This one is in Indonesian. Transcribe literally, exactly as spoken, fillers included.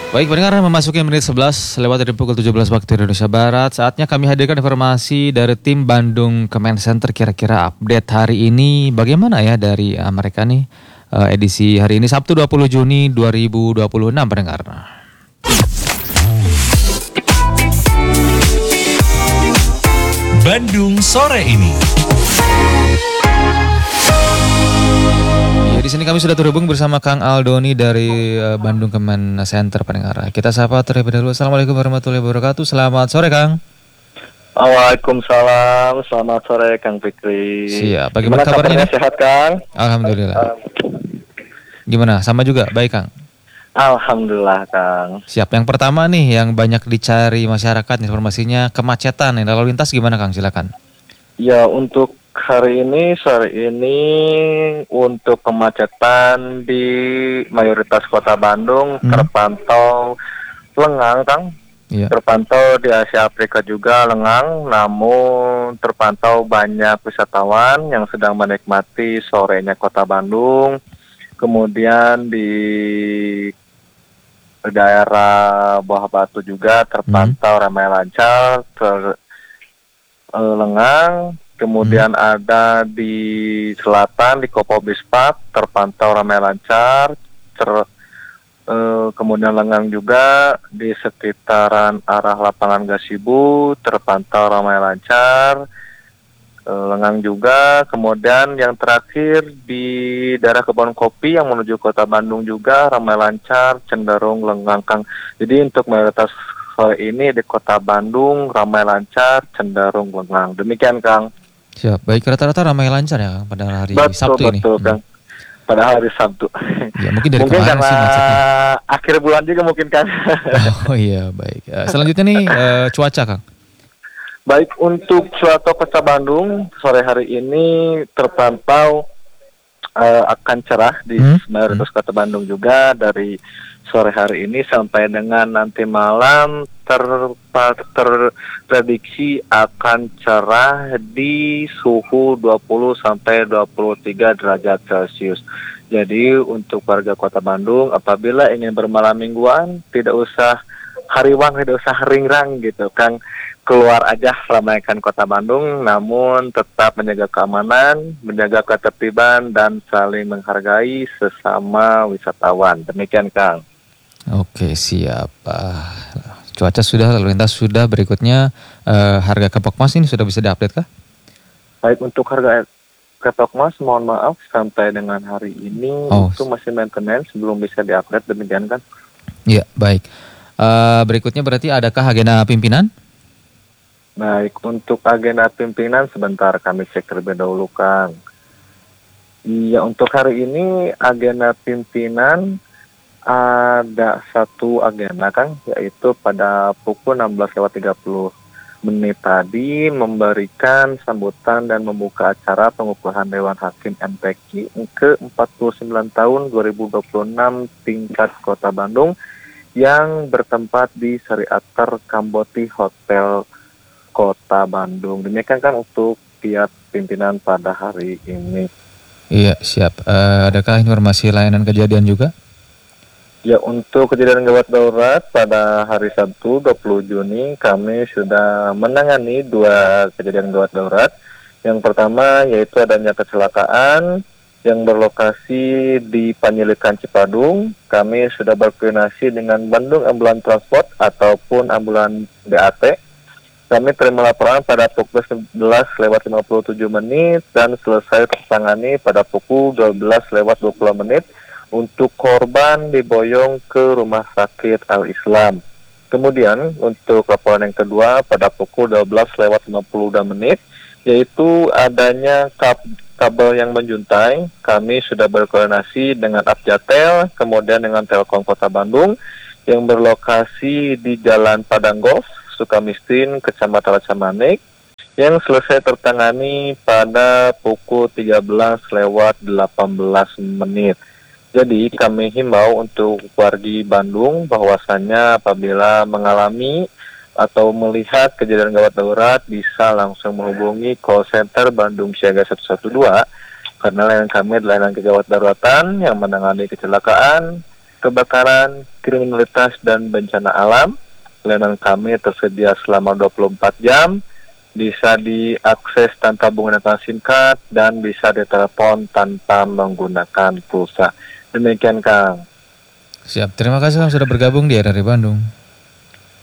Baik, pendengar memasuki menit sebelas lewat dari pukul tujuh belas waktu Indonesia Barat. Saatnya kami hadirkan informasi dari tim Bandung Command Center. Kira-kira update hari ini bagaimana ya dari uh, mereka nih uh, edisi hari ini Sabtu dua puluh Juni dua ribu dua puluh enam, pendengar. Bandung sore ini. Ya, di sini kami sudah terhubung bersama Kang Aldoni dari uh, Bandung Command Center, pendengar. Kita sapa terlebih dahulu. Assalamualaikum warahmatullahi wabarakatuh. Selamat sore, Kang. Waalaikumsalam, selamat sore Kang Fikri. Siap. Bagaimana kabarnya? kabarnya? Sehat Kang? Alhamdulillah. Gimana? Sama juga, baik Kang. Alhamdulillah Kang. Siap. Yang pertama nih yang banyak dicari masyarakat informasinya kemacetan nih, lalu lintas gimana Kang? Silakan. Ya, untuk hari ini, sore ini untuk kemacetan di mayoritas kota Bandung Hmm. terpantau lengang Kang. Iya. Terpantau di Asia Afrika juga lengang, namun terpantau banyak wisatawan yang sedang menikmati sorenya kota Bandung. Kemudian di daerah Buah Batu juga terpantau ramai lancar, ter, eh, lengang. Kemudian ada di selatan di Kopo Bispat terpantau ramai lancar, ter, eh, kemudian lengang juga di sekitaran arah lapangan Gasibu terpantau ramai lancar, eh, lengang juga. Kemudian yang terakhir di daerah Kebun Kopi yang menuju kota Bandung juga ramai lancar, cenderung lengang Kang. Jadi untuk mayoritas sore ini di kota Bandung ramai lancar, cenderung lengang. Demikian Kang. Siap. Baik, rata-rata ramai lancar ya Kang pada hari Betul, Sabtu ini. betul, Kang. Pada hari Sabtu. Ya, mungkin dari Mungkin kemarin karena sih macetnya. akhir bulan juga mungkin kan. Oh iya, baik. Eh, selanjutnya nih eh, cuaca Kang. Baik, untuk cuaca kota Bandung sore hari ini terpantau eh, akan cerah di Hmm? mayoritas kota Bandung juga dari sore hari ini sampai dengan nanti malam terpa- terprediksi akan cerah di suhu dua puluh sampai dua puluh tiga derajat Celcius. Jadi untuk warga kota Bandung apabila ingin bermalam mingguan tidak usah hariwang, tidak usah ringrang gitu kan. Keluar aja ramaikan kota Bandung, namun tetap menjaga keamanan, menjaga ketertiban, dan saling menghargai sesama wisatawan. Demikian, Kang. Oke, siap. Ah, cuaca sudah, lalu lintas sudah. Berikutnya eh, harga kepok mas ini sudah bisa diupdate kah? Baik, untuk harga ketok mas, mohon maaf, sampai dengan hari ini Oh. itu masih maintenance, belum bisa diupdate. Demikian, kan? Iya, baik. Eh, berikutnya berarti adakah agenda pimpinan? Baik, untuk agenda pimpinan sebentar kami cek terlebih dahulu, Kang. Iya, untuk hari ini agenda pimpinan ada satu agenda, Kang, yaitu pada pukul enam belas lewat tiga puluh menit tadi memberikan sambutan dan membuka acara pengukuhan Dewan Hakim M P Q ke empat puluh sembilan tahun dua ribu dua puluh enam tingkat Kota Bandung yang bertempat di Sariater Kamboti Hotel Kota Bandung. Demikian kan untuk pihak pimpinan pada hari ini. Iya, siap. Eh, adakah informasi layanan kejadian juga? Ya, untuk kejadian gawat darurat pada hari Sabtu dua puluh Juni kami sudah menangani dua kejadian gawat darurat. Yang pertama yaitu adanya kecelakaan yang berlokasi di Panjelikan Cipadung. Kami sudah berkoordinasi dengan Bandung Ambulans Transport ataupun Ambulans B A T. Kami terima laporan pada pukul sebelas lewat lima puluh tujuh menit dan selesai tertangani pada pukul dua belas lewat dua puluh menit untuk korban diboyong ke Rumah Sakit Al-Islam. Kemudian untuk laporan yang kedua pada pukul dua belas lewat lima puluh dua menit yaitu adanya kab- kabel yang menjuntai. Kami sudah berkoordinasi dengan Abjatel, kemudian dengan Telkom Kota Bandung yang berlokasi di Jalan Padang Golf, Sukamiskin, Kecamatan Lacamanik, yang selesai tertangani pada pukul tiga belas lewat delapan belas menit. Jadi kami himbau untuk wargi Bandung bahwasannya apabila mengalami atau melihat kejadian gawat darurat bisa langsung menghubungi call center Bandung Siaga satu satu dua karena layanan kami adalah layanan kegawat daruratan yang menangani kecelakaan, kebakaran, kriminalitas, dan bencana alam. Layanan kami tersedia selama dua puluh empat jam, bisa diakses tanpa menggunakan SIM card, dan bisa ditelepon tanpa menggunakan pulsa. Demikian, Kang. Siap, terima kasih Kang sudah bergabung di R R I Bandung.